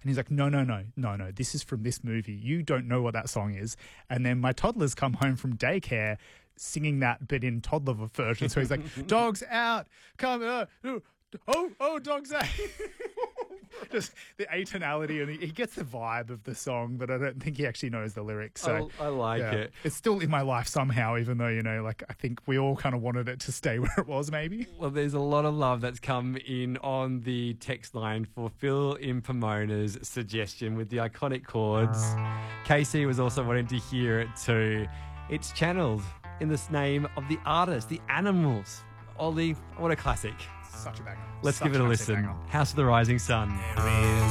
And he's like, no, this is from this movie. You don't know what that song is. And then my toddlers come home from daycare singing that, but in toddler version. So he's like, dogs out, come out. Oh, dogs out. Just the atonality, and he gets the vibe of the song, but I don't think he actually knows the lyrics. So I like it. It's still in my life somehow, even though, I think we all kind of wanted it to stay where it was maybe. Well, there's a lot of love that's come in on the text line for Phil in Pomona's suggestion with the iconic chords. Casey was also wanting to hear it too. It's channeled in the name of the artist, the Animals. Ollie, what a classic. Such a banger. Let's give it a listen. House of the Rising Sun.